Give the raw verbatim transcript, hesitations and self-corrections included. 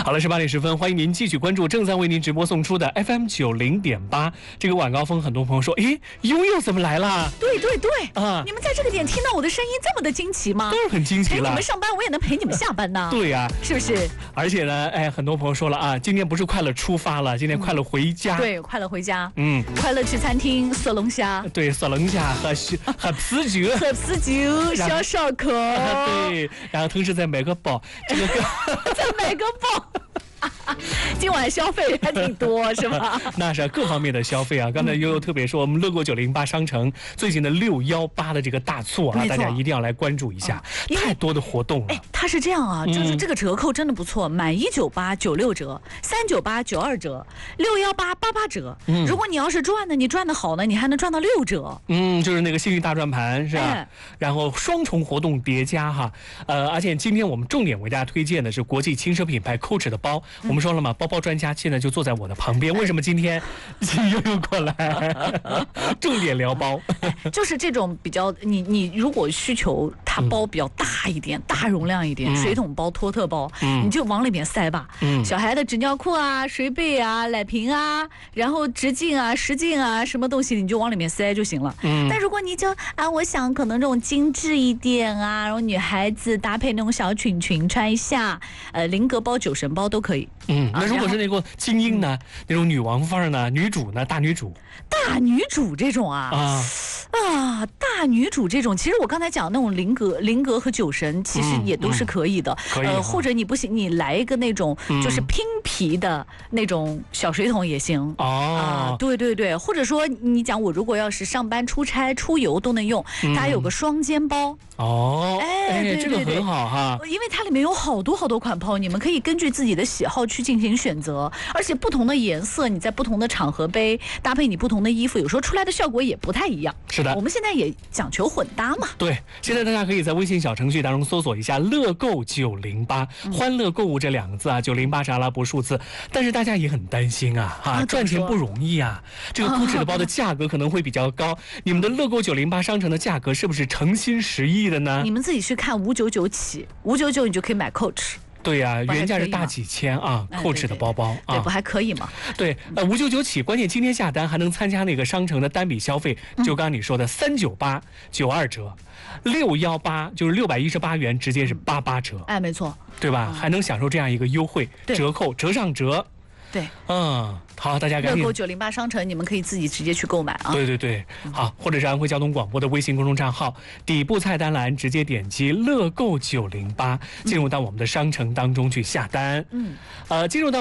好了，十八点十分，欢迎您继续关注正在为您直播送出的 F M 九零点八。这个晚高峰，很多朋友说，诶，悠悠怎么来了？ 对对对啊， 你们在这个点听到我的声音这么的惊奇吗？ 当然很惊奇了。 陪你们上班，我也能陪你们下班呢。 对呀、啊， 是不是？ 而且呢，哎，很多朋友说了啊，今天不是快乐出发了，今天快乐回家。 嗯、对，快乐回家。 嗯， 快乐去餐厅嗦龙虾。 对，嗦龙虾和和啤酒， 喝啤酒，小烧烤。 对，然后同时再买个包，这个再买个包。今晚消费还挺多是吧？ 那是各方面的消费啊。刚才悠悠特别说，我们乐购九零八商城最近的六幺八的这个大促啊，大家一定要来关注一下，嗯、太多的活动了。 哎，它是这样啊，就是这个折扣真的不错，满一九八九六折，三九八九二折，六幺八八八折。嗯，如果你要是赚的，你赚的好呢，你还能赚到六折。 嗯，就是那个幸运大转盘是吧？哎、然后双重活动叠加哈，呃，而且今天我们重点为大家推荐的是国际轻奢品牌 Coach 的包。我们说了嘛，包包专家现在就坐在我的旁边。为什么今天悠悠过来，重点聊包？ 就是这种比较，你你如果需求它包比较大一点、嗯、大容量一点，嗯、水桶包、托特包，嗯、你就往里面塞吧。嗯、小孩的纸尿裤啊、水杯啊、奶瓶啊，然后直径啊、十径啊，什么东西你就往里面塞就行了。嗯、但如果你就啊，我想可能这种精致一点啊，然后女孩子搭配那种小裙裙穿一下，呃，菱格包、酒神包都可以。 嗯，那如果是那个精英呢，嗯、那种女王范儿呢，女主呢，大女主， 大女主这种啊啊啊，大女主这种，其实我刚才讲那种菱格、菱格和酒神，其实也都是可以的。 嗯嗯、 呃，或者你不行，你来一个那种就是拼皮的那种小水桶也行。哦、啊，对对对，或者说你讲我如果要是上班、出差、出游都能用，它还有个双肩包。 哦，哎，对对对，这个很好哈， 因为它里面有好多好多款包，你们可以根据自己的喜好去进行选择，而且不同的颜色，你在不同的场合背，搭配你不同的衣服，有时候出来的效果也不太一样。 是的， 我们现在也讲求混搭嘛。 对，现在大家可以在微信小程序当中搜索一下“乐购九零八”，欢乐购物这两个字啊，九零八是阿拉伯数字，但是大家也很担心啊，哈、啊，赚钱不容易啊，这个 Coach 的包的价格可能会比较高，你们的乐购九零八商城的价格是不是诚心实意的呢？ 你们自己去看五九九起，五九九你就可以买 Coach。 对呀、啊，原价是大几千啊 ，Coach 的包包啊， 对，不还可以吗？ 对，呃，五九九起，关键今天下单还能参加那个商城的单笔消费，就刚刚你说的三九八九二折，六幺八就是六百一十八元，直接是八八折。 哎，没错， 对吧？嗯、还能享受这样一个优惠折扣，折上折。 对， 嗯，好，大家赶紧。 乐购九零八商城，你们可以自己直接去购买啊。 对对对，好，或者是安徽交通广播的微信公众账号，底部菜单栏直接点击乐购九零八，进入到我们的商城当中去下单。嗯，呃，进入到。